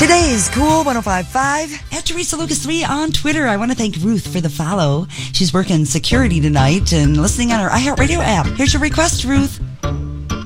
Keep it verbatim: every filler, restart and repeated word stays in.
Today's Cool one oh five point five at Teresa Lucas three on Twitter. I want to thank Ruth for the follow. She's working security tonight and listening on our iHeartRadio app. Here's your request, Ruth.